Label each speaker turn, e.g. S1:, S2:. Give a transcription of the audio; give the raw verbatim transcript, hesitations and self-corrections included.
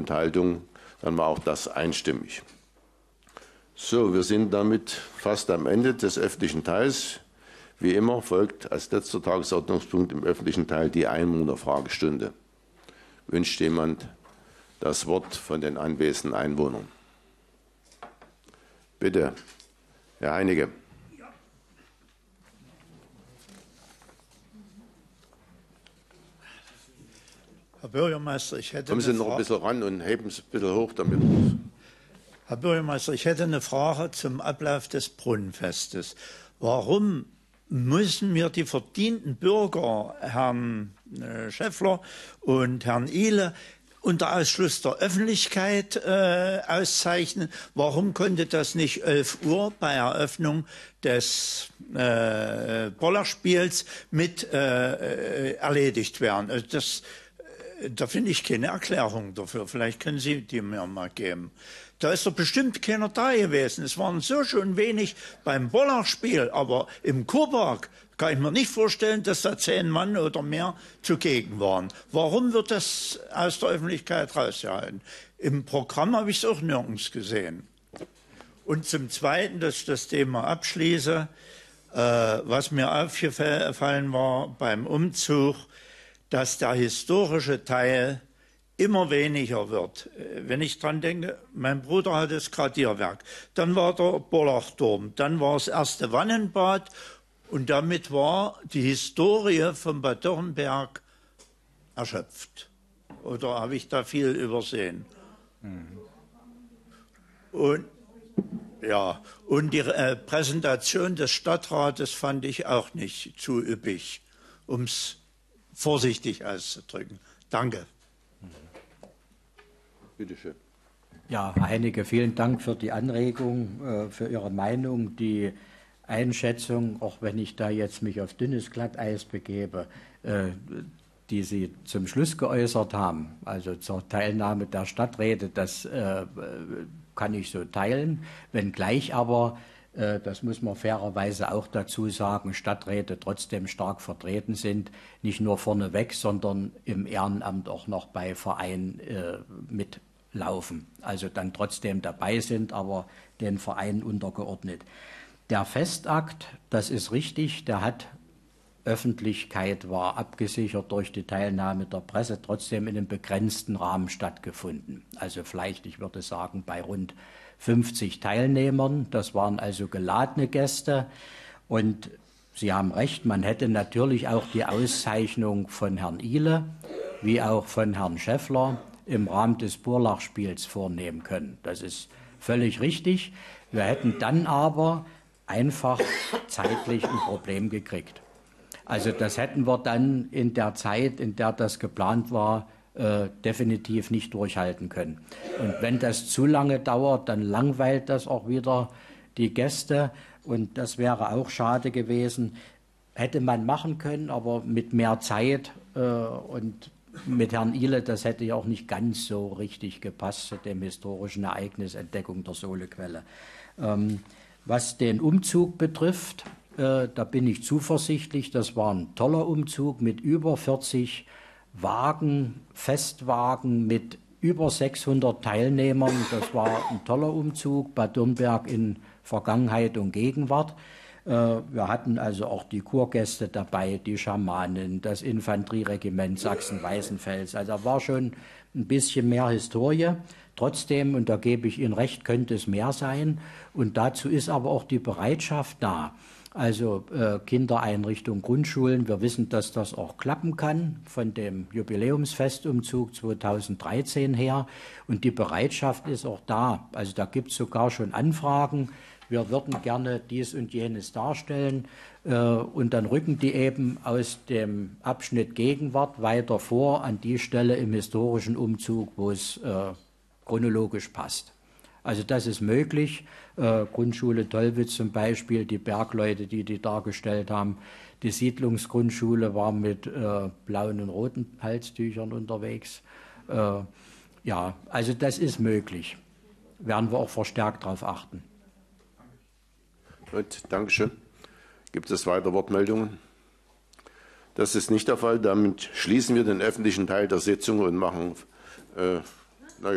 S1: Enthaltung, dann war auch das einstimmig. So, wir sind damit fast am Ende des öffentlichen Teils. Wie immer folgt als letzter Tagesordnungspunkt im öffentlichen Teil die Einwohnerfragestunde. Wünscht jemand das Wort von den anwesenden Einwohnern? Bitte, Herr Heinecke.
S2: Herr Bürgermeister, ich hätte
S1: Kommen Sie
S2: eine
S1: noch ein bisschen ran und heben Sie ein bisschen hoch, damit.
S2: Herr Bürgermeister, ich hätte eine Frage zum Ablauf des Brunnenfestes. Warum müssen wir die verdienten Bürger, Herrn Schäffler und Herrn Ihle, unter Ausschluss der Öffentlichkeit äh, auszeichnen? Warum konnte das nicht elf Uhr bei Eröffnung des äh, Bollerspiels mit äh, erledigt werden? Also das, äh, da finde ich keine Erklärung dafür. Vielleicht können Sie die mir mal geben. Da ist doch bestimmt keiner da gewesen. Es waren so schon wenig beim Bollerspiel, aber im Kurpark kann ich mir nicht vorstellen, dass da zehn Mann oder mehr zugegen waren. Warum wird das aus der Öffentlichkeit rausgehalten? Im Programm habe ich es auch nirgends gesehen. Und zum Zweiten, dass ich das Thema abschließe, äh, was mir aufgefallen war beim Umzug, dass der historische Teil immer weniger wird. Wenn ich dran denke, mein Bruder hatte das Gradierwerk, dann war der Bollachturm, dann war das erste Wannenbad und damit war die Historie von Bad Dürrenberg erschöpft. Oder habe ich da viel übersehen? Mhm. Und, ja, und die äh, Präsentation des Stadtrates fand ich auch nicht zu üppig, um es vorsichtig auszudrücken. Danke.
S1: Bitte schön.
S3: Ja, Herr Heinecke, vielen Dank für die Anregung, äh, für Ihre Meinung, die Einschätzung, auch wenn ich da jetzt mich auf dünnes Glatteis begebe, äh, die Sie zum Schluss geäußert haben, also zur Teilnahme der Stadträte, das äh, kann ich so teilen, wenngleich aber, äh, das muss man fairerweise auch dazu sagen, Stadträte trotzdem stark vertreten sind, nicht nur vorneweg, sondern im Ehrenamt auch noch bei Vereinen äh, mit laufen, also dann trotzdem dabei sind, aber den Verein untergeordnet. Der Festakt, das ist richtig, der hat Öffentlichkeit, war abgesichert durch die Teilnahme der Presse, trotzdem in einem begrenzten Rahmen stattgefunden. Also vielleicht, ich würde sagen, bei rund fünfzig Teilnehmern, das waren also geladene Gäste und Sie haben recht, man hätte natürlich auch die Auszeichnung von Herrn Ihle wie auch von Herrn Schäffler im Rahmen des Burlachspiels vornehmen können. Das ist völlig richtig. Wir hätten dann aber einfach zeitlich ein Problem gekriegt. Also das hätten wir dann in der Zeit, in der das geplant war, äh, definitiv nicht durchhalten können. Und wenn das zu lange dauert, dann langweilt das auch wieder die Gäste und das wäre auch schade gewesen. Hätte man machen können, aber mit mehr Zeit äh, und mit Herrn Ihle, das hätte ja auch nicht ganz so richtig gepasst zu dem historischen Ereignis Entdeckung der Sohlequelle. Ähm, was den Umzug betrifft, äh, da bin ich zuversichtlich. Das war ein toller Umzug mit über vierzig Wagen, Festwagen mit über sechshundert Teilnehmern. Das war ein toller Umzug. Bad Dürrenberg in Vergangenheit und Gegenwart. Wir hatten also auch die Kurgäste dabei, die Schamanen, das Infanterieregiment Sachsen-Weißenfels. Also da war schon ein bisschen mehr Historie. Trotzdem, und da gebe ich Ihnen recht, könnte es mehr sein. Und dazu ist aber auch die Bereitschaft da. Also äh, Kindereinrichtungen, Grundschulen, wir wissen, dass das auch klappen kann von dem Jubiläumsfestumzug zweitausenddreizehn her. Und die Bereitschaft ist auch da. Also da gibt es sogar schon Anfragen. Wir würden gerne dies und jenes darstellen äh, und dann rücken die eben aus dem Abschnitt Gegenwart weiter vor an die Stelle im historischen Umzug, wo es äh, chronologisch passt. Also das ist möglich. Äh, Grundschule Tollwitz zum Beispiel, die Bergleute, die die dargestellt haben. Die Siedlungsgrundschule war mit äh, blauen und roten Halstüchern unterwegs. Äh, ja, also das ist möglich. Werden wir auch verstärkt darauf achten.
S1: Gut, Dankeschön. Gibt es weitere Wortmeldungen? Das ist nicht der Fall. Damit schließen wir den öffentlichen Teil der Sitzung und machen äh,